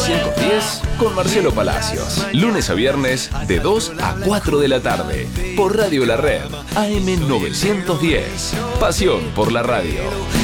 AM910 con Marcelo Palacios. Lunes a viernes de 2 a 4 de la tarde. Por Radio La Red. AM910. Pasión por la radio.